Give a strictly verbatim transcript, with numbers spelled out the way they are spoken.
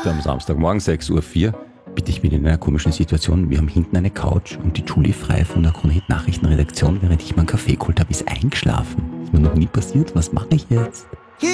Heute am Samstagmorgen sechs Uhr vier. Bitte, ich bin in einer komischen Situation. Wir haben hinten eine Couch und die Julie frei von der Kronhit Nachrichtenredaktion, während ich meinen Kaffee geholt habe, ist eingeschlafen. Ist mir noch nie passiert. Was mache ich jetzt?